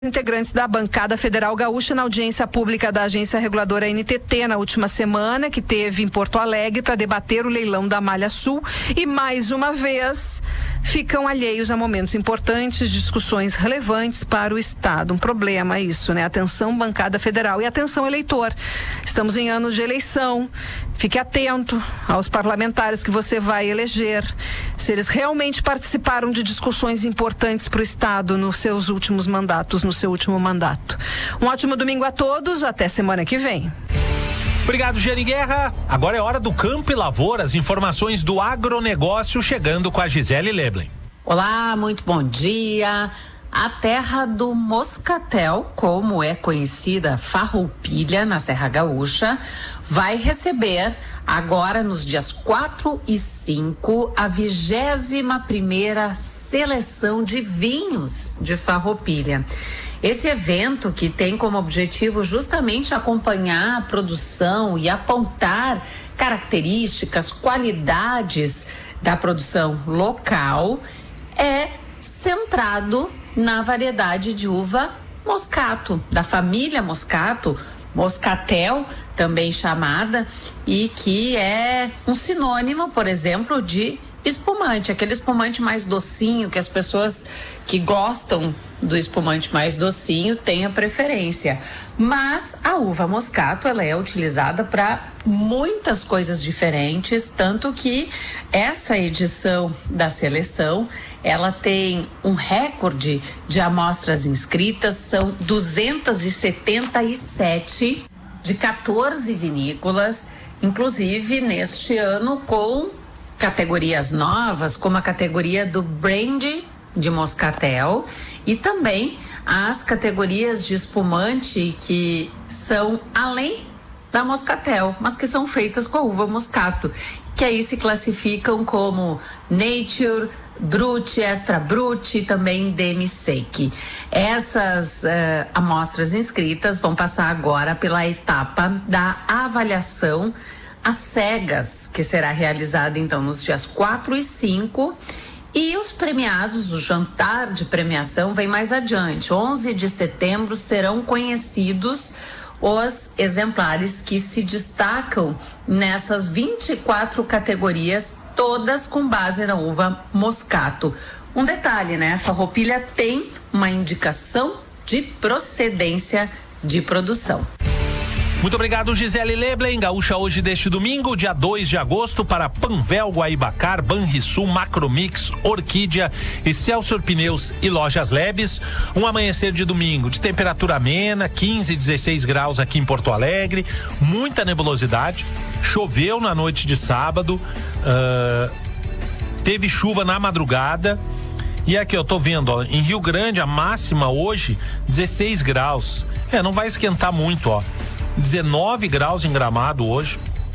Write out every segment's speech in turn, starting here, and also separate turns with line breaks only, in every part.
Integrantes da bancada federal gaúcha na audiência pública da agência reguladora NTT na última semana, que teve em Porto Alegre para debater o leilão da Malha Sul, e mais uma vez ficam alheios a momentos importantes, discussões relevantes para o Estado. Um problema isso, né? Atenção bancada federal e atenção eleitor. Estamos em anos de eleição. Fique atento aos parlamentares que você vai eleger, se eles realmente participaram de discussões importantes para o Estado nos seus últimos mandatos, no seu último mandato. Um ótimo domingo a todos, até semana que vem.
Obrigado, Giane Guerra. Agora é hora do Campo e Lavoura, as informações do agronegócio chegando com a Gisele Leblen.
Olá, muito bom dia. A terra do moscatel, como é conhecida Farroupilha, na Serra Gaúcha, vai receber agora nos dias 4 e 5 a 21ª seleção de vinhos de Farroupilha. Esse evento, que tem como objetivo justamente acompanhar a produção e apontar características, qualidades da produção local, é centrado na variedade de uva moscato, da família moscato, moscatel também chamada, e que é um sinônimo, por exemplo, de espumante, aquele espumante mais docinho, que as pessoas que gostam do espumante mais docinho têm a preferência. Mas a uva moscato, ela é utilizada para muitas coisas diferentes, tanto que essa edição da seleção, ela tem um recorde de amostras inscritas, são 277 de 14 vinícolas, inclusive neste ano com categorias novas, como a categoria do Brandy de moscatel e também as categorias de espumante que são além da moscatel, mas que são feitas com a uva moscato, que aí se classificam como Nature, Brut, Extra Brut e também Demi-Sec. Essas amostras inscritas vão passar agora pela etapa da avaliação às cegas, que será realizada então nos dias 4 e 5, e os premiados, o jantar de premiação vem mais adiante. 11 de setembro serão conhecidos os exemplares que se destacam nessas 24 categorias, todas com base na uva moscato. Um detalhe, né? Farroupilha tem uma indicação de procedência de produção.
Muito obrigado, Gisele Leblen. Gaúcha hoje deste domingo, dia 2 de agosto, para Panvel, Guaibacar, Banrisul, Macromix, Orquídea, Excelsior Pneus e Lojas Lebes. Um amanhecer de domingo de temperatura amena, 15, 16 graus aqui em Porto Alegre, muita nebulosidade, choveu na noite de sábado, teve chuva na madrugada. E aqui eu tô vendo, ó, em Rio Grande a máxima hoje 16 graus. Não vai esquentar muito, ó. 19 graus em Gramado hoje.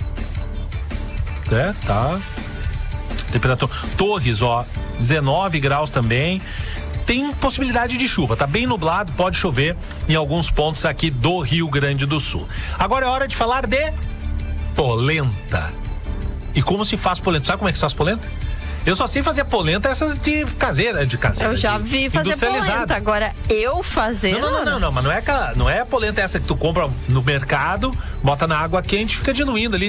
Tá. Temperatura. Torres, ó, 19 graus também. Tem possibilidade de chuva, tá bem nublado, pode chover em alguns pontos aqui do Rio Grande do Sul. Agora é hora de falar de polenta. E como se faz polenta? Sabe como é que se faz polenta? Eu só sei fazer polenta, essas de caseira.
Eu já vi fazer polenta, agora eu fazer...
Não, mas não é a polenta essa que tu compra no mercado, bota na água quente, fica diluindo ali,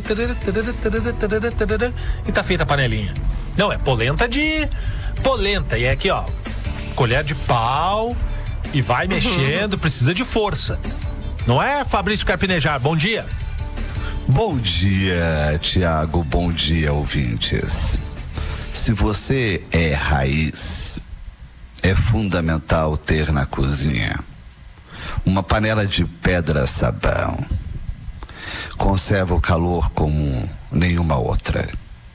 e tá feita a panelinha. Não, é polenta, e é aqui, ó, colher de pau, e vai mexendo, precisa de força. Não é, Fabrício Carpinejar? Bom dia.
Bom dia, Tiago, bom dia, ouvintes. Se você é raiz, é fundamental ter na cozinha uma panela de pedra-sabão. Conserva o calor como nenhuma outra.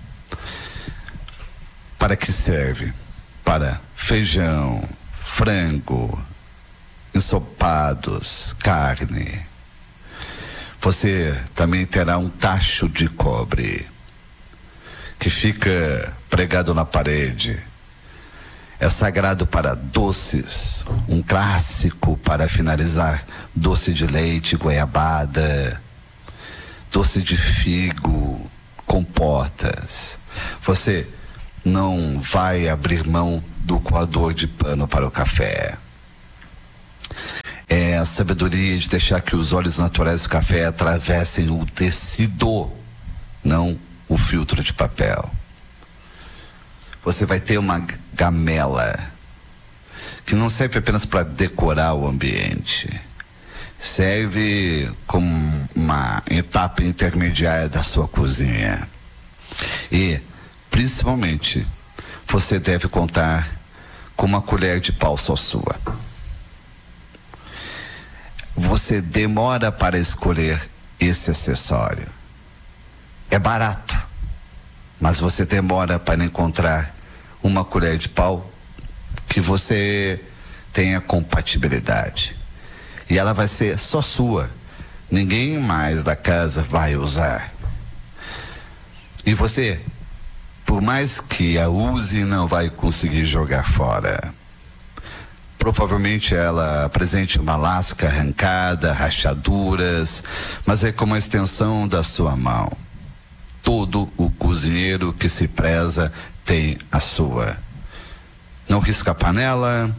Para que serve? Para feijão, frango, ensopados, carne. Você também terá um tacho de cobre que fica pregado na parede. É sagrado para doces, um clássico para finalizar: doce de leite, goiabada, doce de figo, compotas. Você não vai abrir mão do coador de pano para o café. a sabedoria de deixar que os óleos naturais do café atravessem o tecido, não o filtro de papel. Você vai ter uma gamela que não serve apenas para decorar o ambiente. Serve como uma etapa intermediária da sua cozinha. E, principalmente, você deve contar com uma colher de pau só sua. Você demora para escolher esse acessório. É barato, mas você demora para encontrar uma colher de pau que você tenha compatibilidade. E ela vai ser só sua. Ninguém mais da casa vai usar. E você, por mais que a use, não vai conseguir jogar fora. Provavelmente ela apresente uma lasca arrancada, rachaduras, mas é como a extensão da sua mão. Todo o cozinheiro que se preza tem a sua. Não risca a panela,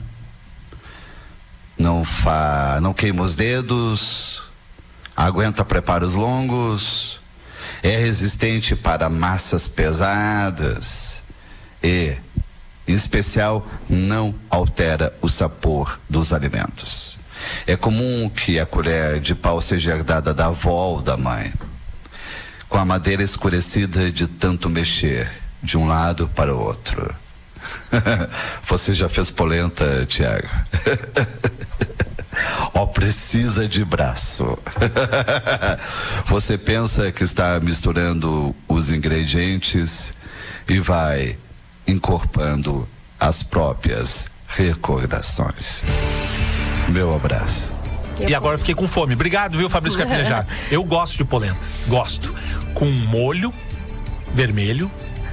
não queima os dedos, aguenta preparos longos, é resistente para massas pesadas e, em especial, não altera o sabor dos alimentos. É comum que a colher de pau seja herdada da avó ou da mãe, com a madeira escurecida de tanto mexer de um lado para o outro. Você já fez polenta, Tiago? Precisa de braço. Você pensa que está misturando os ingredientes e vai encorpando as próprias recordações. Meu abraço.
E agora eu fiquei com fome. Obrigado, viu, Fabrício Carpinejar? Eu gosto de polenta. Gosto. Com molho vermelho.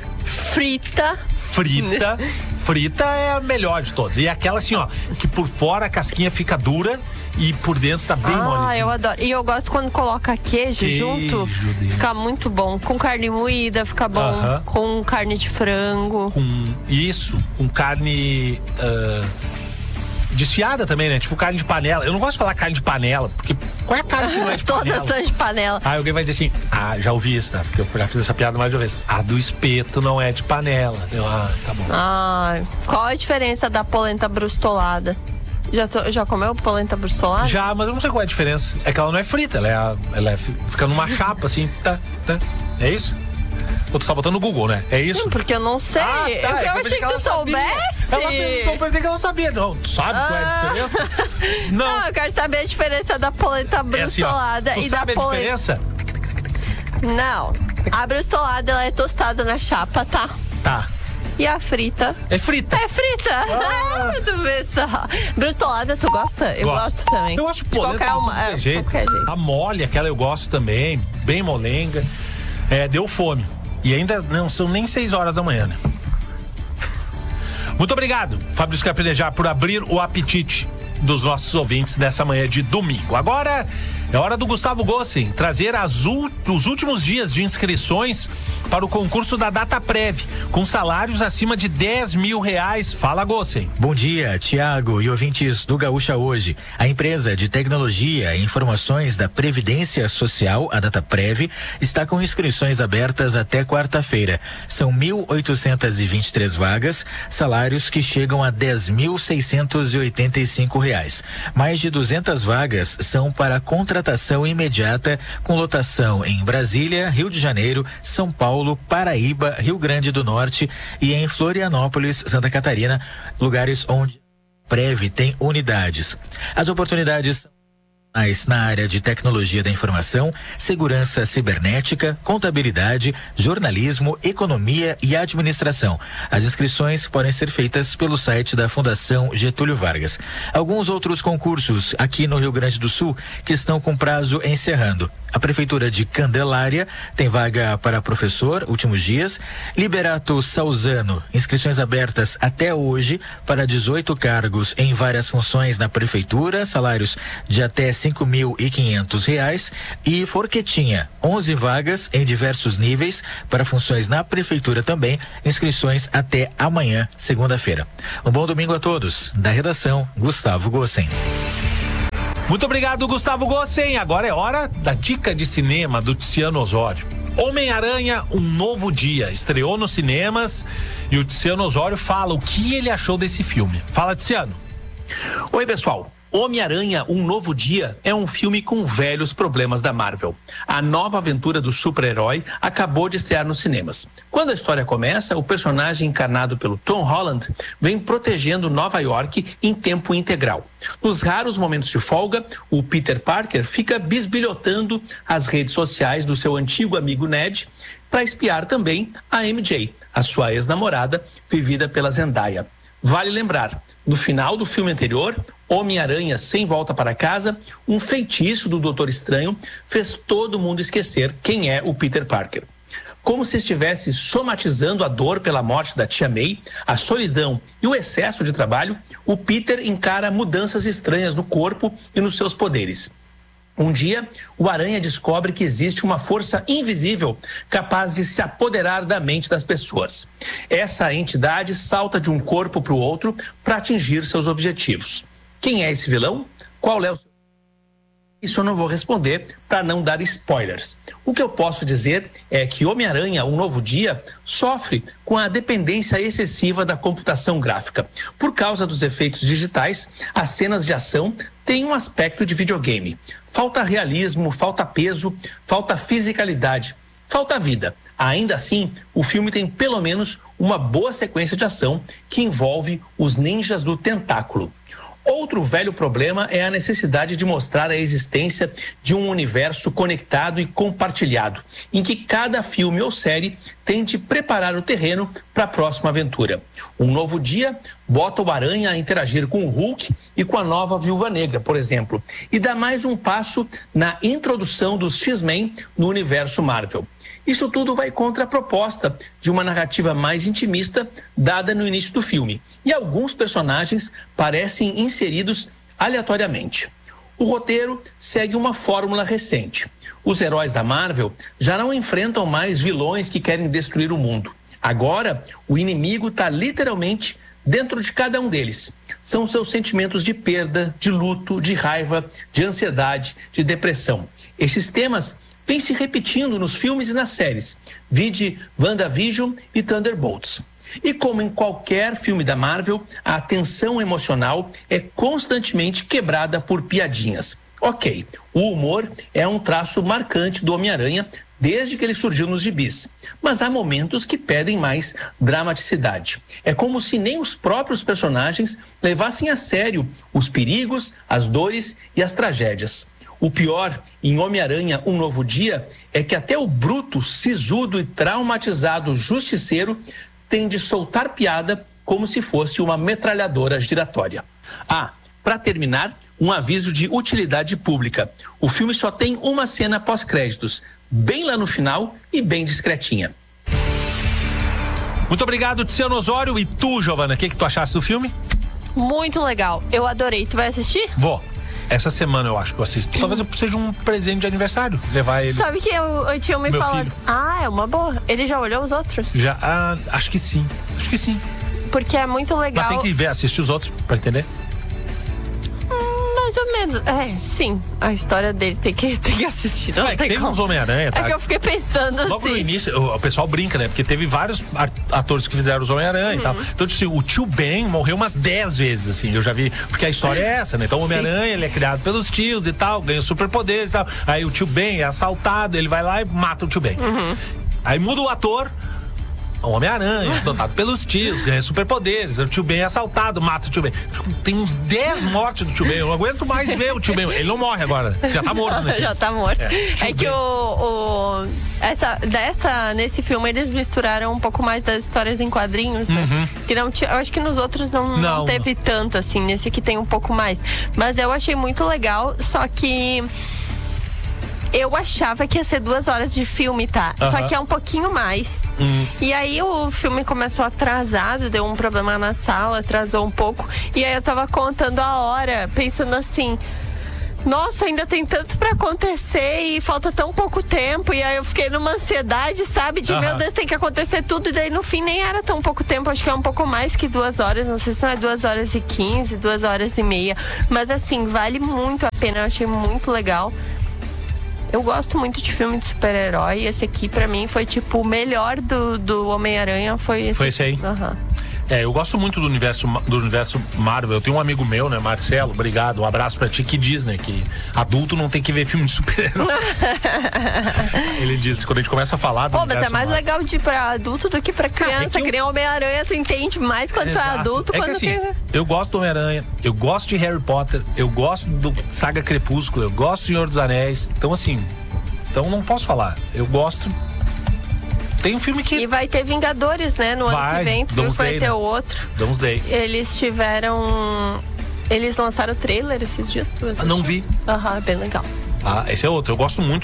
Frita é a melhor de todas. E é aquela assim, ó, que por fora a casquinha fica dura e por dentro tá bem mole.
Ah, eu adoro. E eu gosto quando coloca queijo junto. Fica muito bom. Com carne moída fica bom. Com carne de frango.
Com carne desfiada também, né? Tipo carne de panela. Eu não gosto de falar carne de panela, porque qual é a carne que não é de panela?
Todas são de panela.
Aí alguém vai dizer assim, já ouvi isso, né? Porque eu já fiz essa piada mais de uma vez. A do espeto não é de panela. Tá bom.
Qual a diferença da polenta brustolada? Já comeu polenta brustolada?
Já, mas eu não sei qual é a diferença. É que ela não é frita, ela fica numa chapa assim, tá. É isso? Ou tu tá botando no Google, né? É isso?
Sim, porque eu não sei. Eu achei que tu soubesse.
Ela perguntou, eu pensei que ela sabia. Não, tu sabe qual é a diferença?
Não, eu quero saber a diferença da polenta brustolada
e da polenta. Tu sabe a diferença?
Não. A brustolada, ela é tostada na chapa, tá?
Tá.
E a frita?
É frita.
Tu vê só. Brustolada, tu gosta? Eu gosto também.
Eu acho polenta de qualquer jeito. A mole, aquela eu gosto também. Bem molenga. Deu fome. E ainda não são nem 6 horas da manhã, né? Muito obrigado, Fabrício Carpinejar, por abrir o apetite dos nossos ouvintes nessa manhã de domingo. Agora é hora do Gustavo Gossen trazer os últimos dias de inscrições para o concurso da Dataprev, com salários acima de R$10 mil. Fala, Gossen.
Bom dia, Tiago e ouvintes do Gaúcha Hoje. A empresa de tecnologia e informações da Previdência Social, a Dataprev, está com inscrições abertas até quarta-feira. São 1.823 vagas, salários que chegam a R$10.685. Mais de 200 vagas são para contratação imediata, com lotação em Brasília, Rio de Janeiro, São Paulo, Paraíba, Rio Grande do Norte e em Florianópolis, Santa Catarina, lugares onde a Prev tem unidades. As oportunidades na área de tecnologia da informação, segurança cibernética, contabilidade, jornalismo, economia e administração. As inscrições podem ser feitas pelo site da Fundação Getúlio Vargas. Alguns outros concursos aqui no Rio Grande do Sul que estão com prazo encerrando. A Prefeitura de Candelária tem vaga para professor, últimos dias. Liberato Salzano, inscrições abertas até hoje para 18 cargos em várias funções na Prefeitura, salários de até R$5.500. E Forquetinha, 11 vagas em diversos níveis para funções na Prefeitura também, inscrições até amanhã, segunda-feira. Um bom domingo a todos. Da redação, Gustavo Gossen.
Muito obrigado, Gustavo Gossen. Agora é hora da dica de cinema do Tiziano Osório. Homem-Aranha, Um Novo Dia, estreou nos cinemas e o Tiziano Osório fala o que ele achou desse filme. Fala, Tiziano.
Oi, pessoal. Homem-Aranha, Um Novo Dia é um filme com velhos problemas da Marvel. A nova aventura do super-herói acabou de estrear nos cinemas. Quando a história começa, o personagem encarnado pelo Tom Holland vem protegendo Nova York em tempo integral. Nos raros momentos de folga, o Peter Parker fica bisbilhotando as redes sociais do seu antigo amigo Ned para espiar também a MJ, a sua ex-namorada, vivida pela Zendaya. Vale lembrar, no final do filme anterior, Homem-Aranha Sem Volta para Casa, um feitiço do Doutor Estranho fez todo mundo esquecer quem é o Peter Parker. Como se estivesse somatizando a dor pela morte da tia May, a solidão e o excesso de trabalho, o Peter encara mudanças estranhas no corpo e nos seus poderes. Um dia, o Aranha descobre que existe uma força invisível capaz de se apoderar da mente das pessoas. Essa entidade salta de um corpo para o outro para atingir seus objetivos. Quem é esse vilão? Qual é o seu... Isso eu não vou responder para não dar spoilers. O que eu posso dizer é que Homem-Aranha, Um Novo Dia, sofre com a dependência excessiva da computação gráfica. Por causa dos efeitos digitais, as cenas de ação têm um aspecto de videogame. Falta realismo, falta peso, falta fisicalidade, falta vida. Ainda assim, o filme tem pelo menos uma boa sequência de ação que envolve os ninjas do tentáculo. Outro velho problema é a necessidade de mostrar a existência de um universo conectado e compartilhado, em que cada filme ou série tente preparar o terreno para a próxima aventura. Um Novo Dia bota o Aranha a interagir com o Hulk e com a nova Viúva Negra, por exemplo, e dá mais um passo na introdução dos X-Men no universo Marvel. Isso tudo vai contra a proposta de uma narrativa mais intimista dada no início do filme, e alguns personagens parecem inseridos aleatoriamente. O roteiro segue uma fórmula recente. Os heróis da Marvel já não enfrentam mais vilões que querem destruir o mundo. Agora, o inimigo está literalmente dentro de cada um deles. São seus sentimentos de perda, de luto, de raiva, de ansiedade, de depressão. Esses temas vêm se repetindo nos filmes e nas séries. Vide WandaVision e Thunderbolts. E como em qualquer filme da Marvel, a tensão emocional é constantemente quebrada por piadinhas. Ok, o humor é um traço marcante do Homem-Aranha desde que ele surgiu nos gibis. Mas há momentos que pedem mais dramaticidade. É como se nem os próprios personagens levassem a sério os perigos, as dores e as tragédias. O pior em Homem-Aranha Um Novo Dia é que até o bruto, sisudo e traumatizado justiceiro tem de soltar piada como se fosse uma metralhadora giratória. Ah, para terminar, um aviso de utilidade pública. O filme só tem uma cena pós-créditos, bem lá no final e bem discretinha.
Muito obrigado, Tiziano Osório. E tu, Giovana, o que tu achaste do filme?
Muito legal. Eu adorei. Tu vai assistir?
Vou. Essa semana eu acho que eu assisto. Talvez seja um presente de aniversário, levar ele.
Sabe que eu tinha me falado.
Filho.
Ah, é uma boa. Ele já olhou os outros?
Já, acho que sim. Acho que sim.
Porque é muito legal.
Mas tem que ver, assistir os outros pra entender.
Mais ou menos. É, sim. A história dele tem que assistir. Não tem
teve
como.
uns Homem-Aranha, tá?
É que eu fiquei pensando
logo
assim.
no início, o pessoal brinca, né? Porque teve vários atores que fizeram os Homem-Aranha e tal. Então, tipo assim, o tio Ben morreu umas 10 vezes, assim. Eu já vi. Porque a história é essa, né? Então, o Homem-Aranha, ele é criado pelos tios e tal, ganha superpoderes e tal. Aí o tio Ben é assaltado, ele vai lá e mata o tio Ben. Aí muda o ator. O Homem-Aranha, adotado pelos tios, ganha superpoderes. O tio Ben é assaltado, mata o tio Ben. Tem uns 10 mortes do tio Ben. Eu não aguento mais ver o tio Ben. Ele não morre agora. Já tá morto nesse
Já tá morto. É que nesse filme eles misturaram um pouco mais das histórias em quadrinhos, né? Que não tinha, eu acho que nos outros não teve tanto, assim. Nesse aqui tem um pouco mais. Mas eu achei muito legal, só que eu achava que ia ser 2 horas de filme, tá? Só que é um pouquinho mais. E aí o filme começou atrasado, deu um problema na sala, atrasou um pouco. E aí eu tava contando a hora, pensando assim, nossa, ainda tem tanto pra acontecer e falta tão pouco tempo. E aí eu fiquei numa ansiedade, sabe? De meu Deus, tem que acontecer tudo. E daí no fim nem era tão pouco tempo. Acho que é um pouco mais que 2 horas. Não sei se não é 2h15, 2h30. Mas assim, vale muito a pena. Eu achei muito legal. Eu gosto muito de filme de super-herói. Esse aqui, pra mim, foi tipo o melhor do Homem-Aranha. Foi
esse aí? Eu gosto muito do universo Marvel. Eu tenho um amigo meu, né, Marcelo, obrigado, um abraço pra ti, que diz, né, que adulto não tem que ver filme de super-herói. Ele disse, quando a gente começa a falar do
mas é mais
Marvel,
legal de ir pra adulto do que pra criança. Que nem Homem-Aranha, tu entende mais quando tu é adulto.
Eu gosto do Homem-Aranha, eu gosto de Harry Potter, eu gosto do Saga Crepúsculo, eu gosto do Senhor dos Anéis. Então, assim, não posso falar. Eu gosto... Tem um filme que...
E vai ter Vingadores, né? No ano que vem, tu viu que vai ter outro.
Doomsday.
Eles lançaram o trailer esses dias, tu assistiu?
Não vi.
Bem legal.
Esse é outro. Eu gosto muito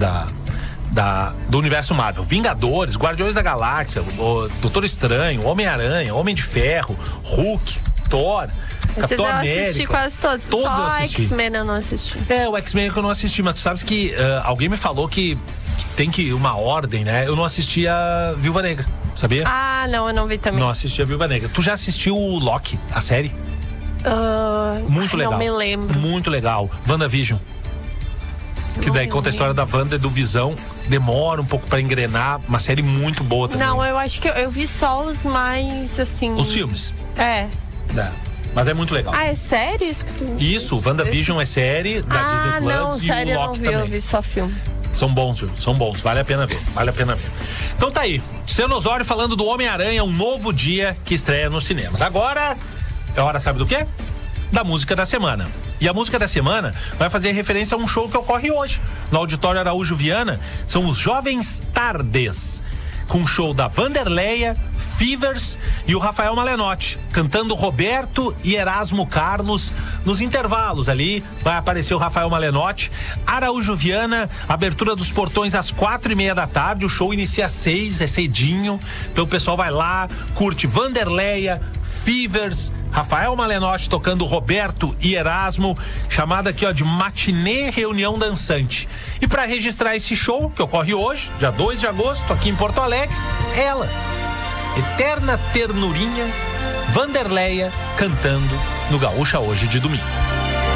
do universo Marvel. Vingadores, Guardiões da Galáxia, o Doutor Estranho, Homem-Aranha, Homem de Ferro, Hulk, Thor, Capitão América.
Eu assisti quase todos. Só X-Men eu não assisti.
O X-Men que eu não assisti, mas tu sabes que alguém me falou que tem uma ordem, né? Eu não assisti a Viúva Negra, sabia?
Não, eu não vi também.
Não assisti a Viúva Negra. Tu já assistiu o Loki, a série? Muito legal.
Não me lembro.
Muito legal. WandaVision. Que daí conta a história da Wanda e do Visão. Demora um pouco pra engrenar. Uma série muito boa também.
Não, eu acho que eu vi só os mais, assim...
Os filmes. Mas é muito legal.
É sério isso que tu...
Isso, WandaVision é série da Disney Plus
não,
e
sério,
o Loki também.
Eu vi só filme.
São bons, viu? São bons. Vale a pena ver. Então tá aí. Seu Osório falando do Homem-Aranha, um novo dia que estreia nos cinemas. Agora, é hora, sabe do quê? Da música da semana. E a música da semana vai fazer referência a um show que ocorre hoje no Auditório Araújo Viana. São os Jovens Tardes, com o show da Vanderleia, Fivers e o Rafael Malenotti, cantando Roberto e Erasmo Carlos. Nos intervalos ali vai aparecer o Rafael Malenotti. Araújo Viana, abertura dos portões às 4:30 da tarde. O show inicia às 6, é cedinho. Então o pessoal vai lá, curte Vanderleia, Fivers, Rafael Malenotti tocando Roberto e Erasmo, chamada aqui de Matinê Reunião Dançante. E para registrar esse show que ocorre hoje, dia 2 de agosto, aqui em Porto Alegre, ela, Eterna Ternurinha, Vanderleia, cantando no Gaúcha hoje de domingo.